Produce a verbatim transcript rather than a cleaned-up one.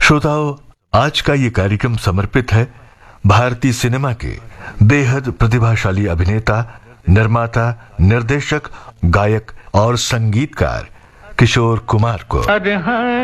श्रोताओं, आज का ये कार्यक्रम समर्पित है भारतीय सिनेमा के बेहद प्रतिभाशाली अभिनेता, निर्माता, निर्देशक, गायक और संगीतकार किशोर कुमार को।